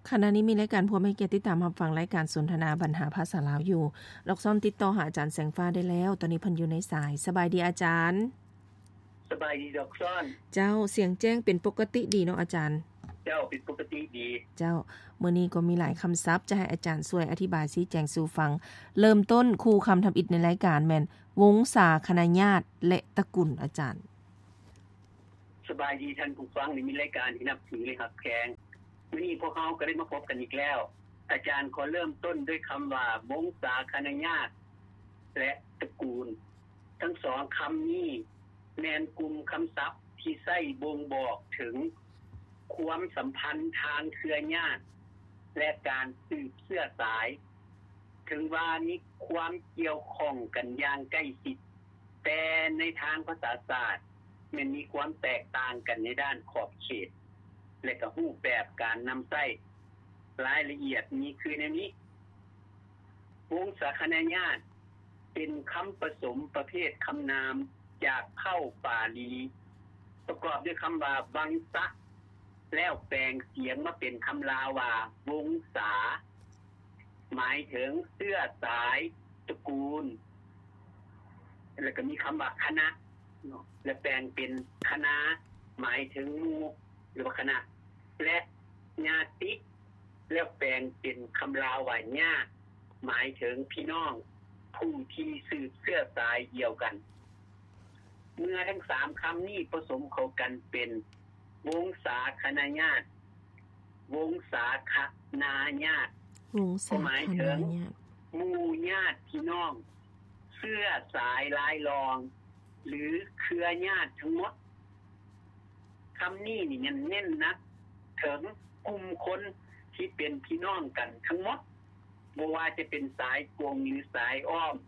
ขณะนี้มีรายการผู้ให้เกียรติติดตามรับฟังรายการสนทนาปัญหาภาษาลาวอยู่ดอกซ้อนติดต่อหาอาจารย์แสงฟ้าได้แล้วตอนนี้เพิ่นอยู่ในสายสบายดีอาจารย์สบายดีดอกซ้อนเจ้าเสียงแจ้งเป็นปกติดีเนาะอาจารย์เจ้าเป็นปกติดีเจ้ามื้อนี้ก็มีหลายคำศัพท์จะให้อาจารย์ช่วยอธิบายชี้แจงสู่ฟังเริ่มต้นคู่คำทำอิฐในรายการแม่นวงศาคณาญาติและตระกูลอาจารย์สบายดีท่านผู้ฟังนี่มีรายการที่นับถือเลยครับแขงมื้อนี้พวกเราก็ได้มาพบกันอีกแล้วอาจารย์ขอเริ่มต้นด้วยคำว่าวงศาคณาญาติและตระกูลทั้งสองคำนี้แม่นกลุ่มคำศัพท์ที่ใช้บ่งบอกถึงความสัมพันธ์ทางเครือญาติและการสืบเชื้อสายถึงว่ามีความเกี่ยวข้องกันอย่างใกล้ชิดแต่ในทางภาษาศาสตร์มันมีความแตกต่างกันในด้านขอบเขตและก็รูปแบบการนำใช้รายละเอียดนี้คือในนี้วงศาคณาญาติเป็นคำผสมประเภทคำนามจากเข้าปาลีประกอบด้วยคำว่าวังสะแล้วแปลงเสียงมาเป็นคำลาวาวงศาหมายถึงเชื้อสายตระกูลแล้วก็มีคำว่าคณะและแปลงเป็นคณะหมายถึงหมู่หรือว่าคณะและญาติแล้วแปลงเป็นคำลาวว่าญาติหมายถึงพี่น้องผู้ที่สืบเชื้อสายเดียวกันเมื่อทั้ง3คำนี้ผสมเข้ากันเป็นวงศาคณาญาติวงศาคณาญาติวงศาคณาญาติหมู่ญาติพี่น้องเชื้อสายลายรองหรือเครือญาติทั้งหมดคำนี้นี่เน้นนักถึงกลุ่มคนที่เป็นพี่น้องกันทั้งหมดบ่ว่าจะเป็นสายกงหรือสายอ้อม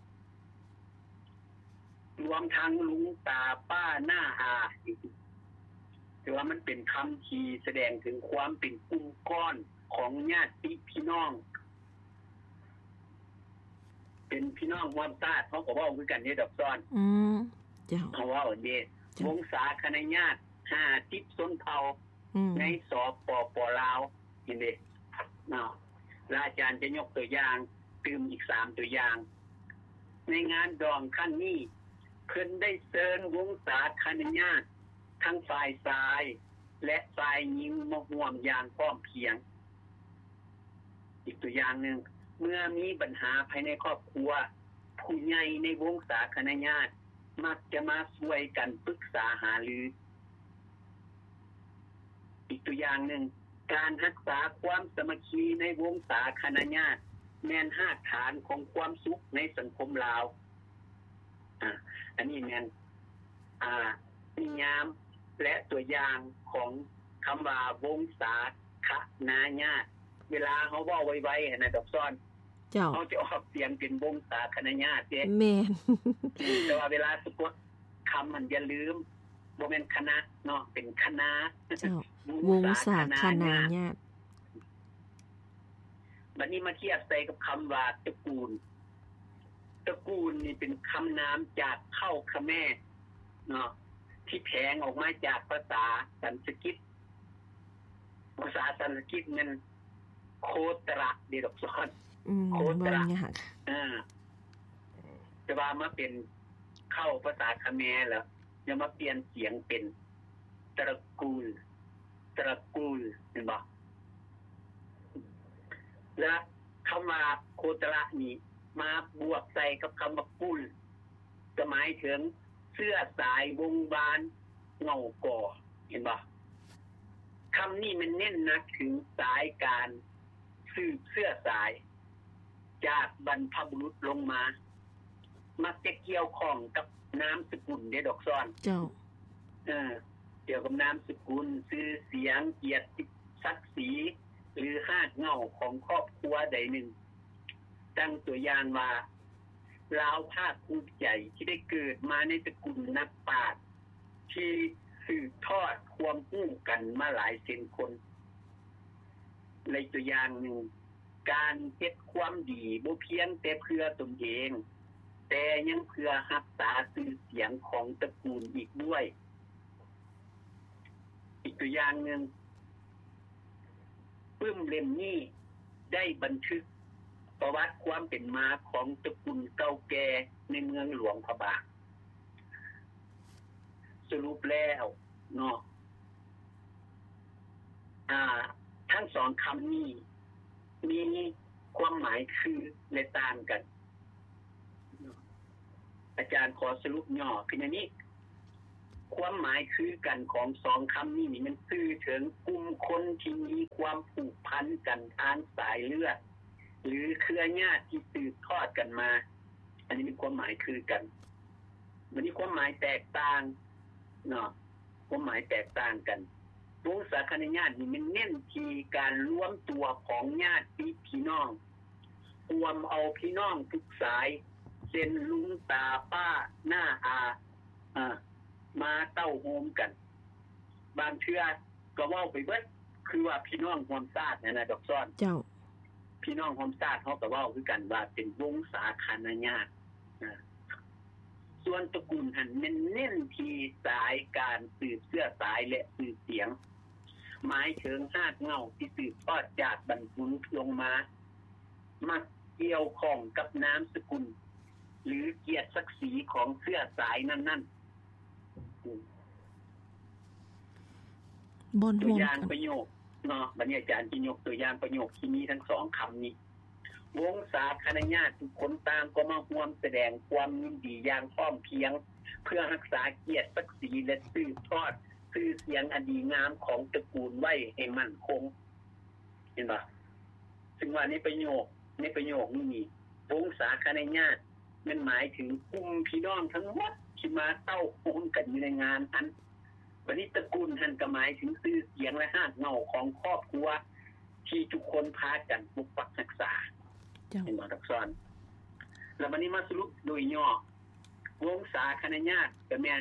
รวมทั้งลุงตาป้าหน้าอาถือว่ามันเป็นคำที่แสดงถึงความเป็นกลุ่มก้อนของญาติพี่น้องเป็นพี่น้องร่วมชาติเขาก็เว้าคือกันนี่ดอกซ้อนเจ้าเขาเว้าเด้วงศาคณาญาติ50ชนเผ่าในสปป.ลาวเห็นเด้เนาะอาจารย์จะยกตัวอย่างตืมอีก3ตัวอย่างในงานดองครั้งนี้เพิ่นได้เชิญวงศาคณาญาติทั้งฝ่ายชายและฝ่ายหญิงมาร่วมอย่างพร้อมเพรียงอีกตัวอย่างนึงเมื่อมีปัญหาภายในครอบครัวผู้ใหญ่ในวงศาคณาญาติมักจะมาช่วยกันปรึกษาหารืออีกตัวอย่างนึงการรักษาความสามัคคีในวงศาคณาญาติแม่นรากฐานของความสุขในสังคมลาวอันนี้แม่นนิยามและตัวอย่างของคำว่าวงศาคณาญาติเวลาเฮาเว้าไวๆนะดอกซ้อนเจ้าเฮาจะออกเสียงเป็นวงศาคณาญาติเด้แม่นแต่ว่าเวลาสะกดคำมันอย่าลืมบ่แม่นคณะเนาะเป็นคณะเจ้าวงศาคณาญาติบัดนี้มาเทียบใส่กับคำว่าตระกูลตระกูลนี่เป็นคำนามจากเข้าคแม่เนาะที่แผงออกมาจากภาษาสันสกฤตภาษาสันสกฤตมันโคตระเดดอกซ้อนโคตระแต่ว่ามาเป็นเข้าภาษาคแม่แล้วจะมาเปลี่ยนเสียงเป็นตระกูลเห็นบ่และคำว่าโคตระนี่มาบวกใส่กับคำว่ากุลจะหมายถึงเสื้อสายวงวานเงาก่อเห็นบ่คำนี้มันเน้นนักถึงสายการสืบเสื้อสายจากบรรพบุรุษลงมามักจะเกี่ยวข้องกับนามสกุลเด้ดอกซ้อนเจ้าเกี่ยวกับนามสกุลชื่อเสียงเกียรติศักดิ์ศรีหรือรากเหง้าของครอบครัวใดหนึ่งตั้งตัวอย่างว่าลาวภาคภูมิใจที่ได้เกิดมาในตระกูลนักปราชญ์ที่สืบทอดความรู้กันมาหลายเซนคนในตัวอย่างหนึ่งการเฮ็ดความดีบ่เพียงแต่เพื่อตนเองแต่ยังเพื่อรักษาชื่อเสียงของตระกูลอีกด้วยอีกตัวอย่างหนึ่งเวปึ้มเล่มนี้ได้บันทึกประวัติความเป็นมาของตระกูลเก่าแก่ในเมืองหลวงพระบางสรุปแล้วเนาะทั้งสองคำนี้มีความหมายคือและต่างกันอาจารย์ขอสรุปย่อคืออย่างนี้ความหมายคือกันของสองคำนี้นี่มันสื่อถึงกลุ่มคนที่มีความผูกพันกันทางสายเลือดหรือเครือญาติที่สืบทอดกันมาอันนี้มีความหมายคือกันมันมีความหมายแตกต่างเนาะความหมายแตกต่างกันวงศาคณาญาตินี่มันเน้นที่การรวมตัวของญาติพี่น้องรวมเอาพี่น้องทุกสายเช่นลุงตาป้าหน้าอามาเต้าโฮมกันบางเทื่อก็เว้าไปเบิดคือว่าพี่น้องร่วมชาตินะดอกซ้อนเจ้าพี่น้องร่วมชาติเฮาก็เว้าคือกันว่าเป็นวงศาคณาญาติส่วนตระกูลหันเน้นที่สายการสืบเชื้อสายและสืบเสียงหมายถึงรากเหง้าที่สืบทอดจากบรรพบุรุษลงมามักเกี่ยวข้องกับนามสกุลหรือเกียรติศักดิ์ศรีของเชื้อสายนั้นๆตัวอย่างประโยคเนาะบรรยายอาจารย์ที่ยกตัวอย่างประโยคที่มีทั้งสองคำนี้วงศาคณาญาติทุกคนต่างก็มาร่วมแสดงความยินดีอย่างพร้อมเพรียงเพื่อรักษาเกียรติศักดิ์ศรีและสืบทอดชื่อเสียงอันดีงามของตระกูลไว้ให้มั่นคงเห็นป่ะซึ่งว่าในประโยคนี้วงศาคณาญาติมันหมายถึงกลุ่มพี่น้องทั้งหมดที่มาเต้าโฮมกันอยู่ในงานอันวันนี้ตระกูลหันก็หมายถึงชื่อเสียงและรากเหง้าของครอบครัวที่ทุกคนพากันปกปักรักษาเห็นบ่ทักซ้อนแล้ววันนี้มาสรุปโดยย่อวงศาคณาญาติก็แม่น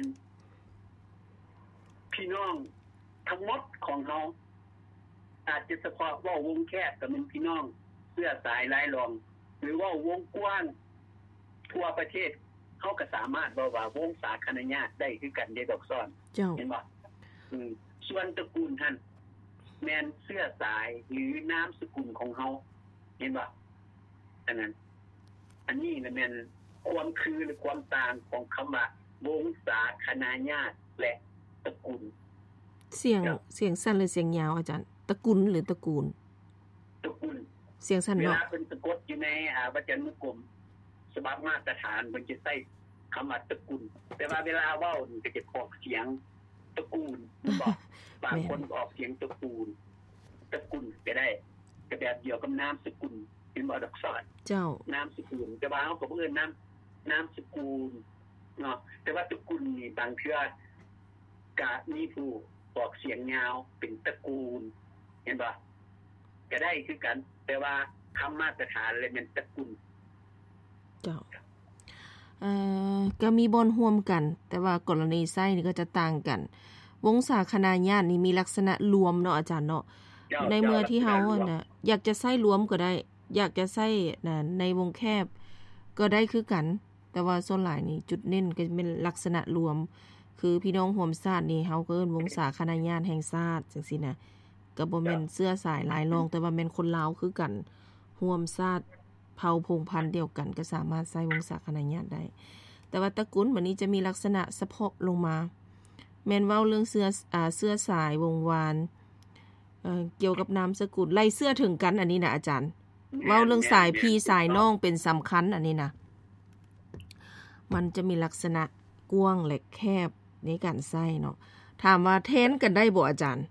พี่น้องทั้งหมดของเฮาอาจจะเฉพาะว่าวงแคบก็เป็นพี่น้องเสื้อสายหลายรองหรือว่าวงกว้างทั่วประเทศเฮาก็สามารถว่าวงศาคณาญาติได้คือกันได้ดอกซ้อนเห็นบ่ส่วนตระกูลท่านแม่นเสื้อสายหรือนามสกุลของเฮาเห็นบ่อันนี้แม่นความคือหรือความต่างของคำว่าวงศาคณาญาติและตระกูลเสียงสั้นหรือเสียงยาวอาจารย์ตระกูลหรือตระกูลเสียงสั้นเนาะเวลาเป็นสะกดอยู่ในวจนุกรมฉบับมาตรฐานมันจะใช้คำว่าตระกูลแต่ว่าเวลาเว้านี่ก็จะออกเสียงตระกูลบอกบางคนออกเสียงตระกูลก็ได้ก็แบบเดียวกับนามสกุลเป็นบ่ดอกซ้อนเจ้านามสกุลแต่ว่าเฮาก็บ่เอิ้นนามสกุลเนาะแต่ว่าตระกูลนี่บางเทื่อก็มีผู้ออกเสียงยาวเป็นตระกูลเห็นบ่ก็ได้คือกันแต่ว่าคำมาตรฐานเลยมันตระกูลเจ้าก็มีบ่อนร่วมกันแต่ว่ากรณีไส้นี่ก็จะต่างกันวงศาคณาญาตินี่มีลักษณะรวมเนาะอาจารย์เนาะในเมื่อที่เฮาน่ะอยากจะใช้รวมก็ได้อยากจะใช้ในวงแคบก็ได้คือกันแต่ว่าส่วนหลายนี่จุดเน้นก็เป็นลักษณะรวมคือพี่น้องร่วมชาตินี่เฮาก็เอิ้นวงศาคณาญาติแห่งชาติจังซี่นะก็บ่แม่นเสื้อสายหลายรองแต่ว่าแม่นคนลาวคือกันร่วมชาติเผ่าพงศ์พันธุ์เดียวกันก็สามารถใช้วงศาคณาญาติได้แต่ว่าตระกูลบัดนี้จะมีลักษณะเฉพาะลงมาแม่นเว้าเรื่องเสื้อสายวงวานเกี่ยวกับนามสกุลไล่เสื้อถึงกันอันนี้นะอาจารย์เว้าเรื่องสายพี่สายน้องเป็นสำคัญอันนี้นะมันจะมีลักษณะกว้างและแคบในการใช้เนาะถามว่าแทนกันได้บ่อาจารย์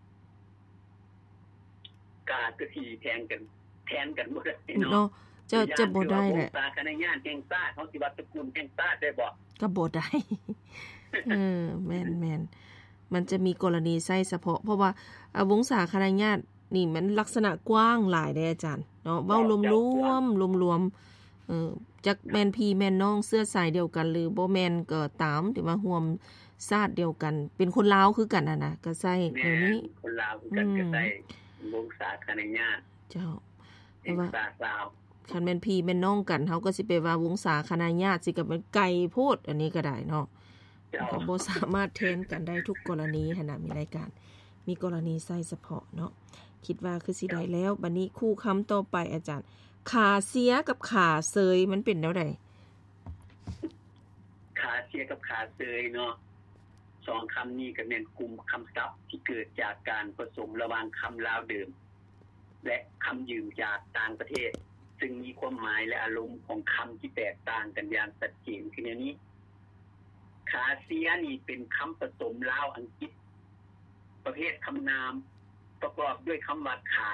ก็ที่แทนกันบ่ได้เนาะจะบ่ได้แหละศาคณาญาติแห่งชาติเฮาสิว่าตระกูลแห่งชาติได้บ่ก็บ่ได้แม่นมันจะมีกรณีใช้เฉพาะเพราะว่าวงศาคณาญาตินี่มันลักษณะกว้างหลายเด้อาจารย์เนาะเว้ารวมจักแม่นพี่แม่นน้องเสื้อสายเดียวกันหรือบ่แม่นก็ตามที่มาร่วมชาติเดียวกันเป็นคนลาวคือกันน่ะนะก็ใช้เดี๋ยวนี้คนลาวคือกันก็ใช้วงศาคณาญาติเจ้าแต่ว่าลาวคันแม่นพี่แม่นน้องกันเฮาก็สิไปว่าวงศาคณาญาติสิก็เป็นไกลโพดอันนี้ก็ได้เนาะก็บ่สามารถแทนกันได้ทุกกรณีหั่นน่ะมีรายการมีกรณีใช้เฉพาะเนาะคิดว่าคือสิได้แล้วบัดนี้คู่คำต่อไปอาจารย์ขาเสียกับขาเซยมันเป็นแนวใดขาเสียกับขาเซยเนาะสองคำนี้ก็แม่นกลุ่มคำศัพท์ที่เกิดจากการผสมระหว่างคำลาวเดิมและคำยืมจากต่างประเทศซึ่งมีความหมายและอารมณ์ของคำที่แตกต่างกันอย่างชัดเจนคือแนวนี้ขาเสียนี่เป็นคำผสมลาวอังกฤษประเภทคำนามประกอบด้วยคำว่าขา